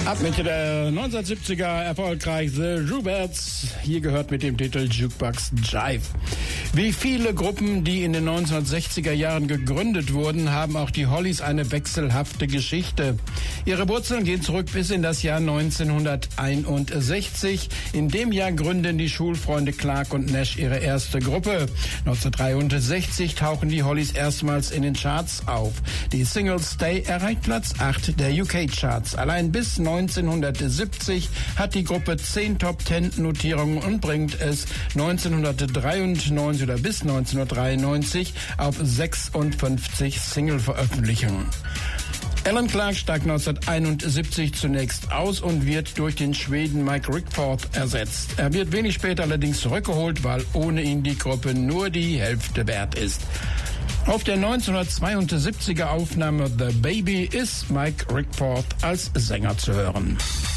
Ab Mitte der 1970er erfolgreich The Rubettes. Hier gehört mit dem Titel Jukebox Jive. Wie viele Gruppen, die in den 1960er Jahren gegründet wurden, haben auch die Hollies eine wechselhafte Geschichte. Ihre Wurzeln gehen zurück bis in das Jahr 1961. In dem Jahr gründen die Schulfreunde Clark und Nash ihre erste Gruppe. 1963 tauchen die Hollies erstmals in den Charts auf. Die Single Stay erreicht Platz 8 der UK-Charts. Allein bis 1970 hat die Gruppe 10 Top-10-Notierungen und bringt es 1993 oder bis 1993 auf 56 Single-Veröffentlichungen. Alan Clark steigt 1971 zunächst aus und wird durch den Schweden Mike Rickford ersetzt. Er wird wenig später allerdings zurückgeholt, weil ohne ihn die Gruppe nur die Hälfte wert ist. Auf der 1972er Aufnahme The Baby ist Mike Rickford als Sänger zu hören.